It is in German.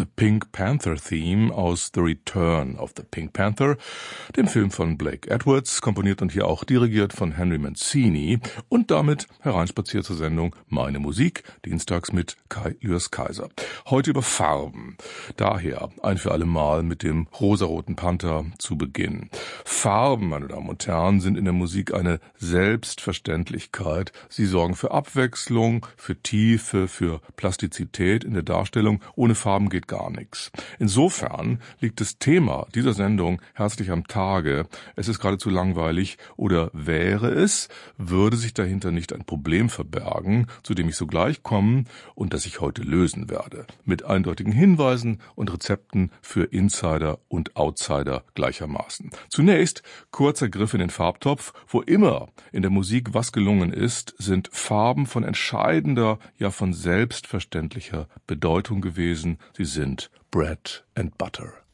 The Pink Panther Theme aus The Return of the Pink Panther, dem Film von Blake Edwards, komponiert und hier auch dirigiert von Henry Mancini, und damit hereinspaziert zur Sendung Meine Musik, dienstags mit Kai Lührs Kaiser. Heute über Farben. Daher ein für alle Mal mit dem rosaroten Panther zu Beginn. Farben, meine Damen und Herren, sind in der Musik eine Selbstverständlichkeit. Sie sorgen für Abwechslung, für Tiefe, für Plastizität in der Darstellung. Ohne Farben geht gar nichts. Insofern liegt das Thema dieser Sendung herzlich am Tage. Es ist geradezu langweilig, oder wäre es, würde sich dahinter nicht ein Problem verbergen, zu dem ich sogleich kommen und das ich heute lösen werde. Mit eindeutigen Hinweisen und Rezepten für Insider und Outsider gleichermaßen. Zunächst kurzer Griff in den Farbtopf. Wo immer in der Musik was gelungen ist, sind Farben von entscheidender, ja von selbstverständlicher Bedeutung gewesen. Sie sind Bread and Butter.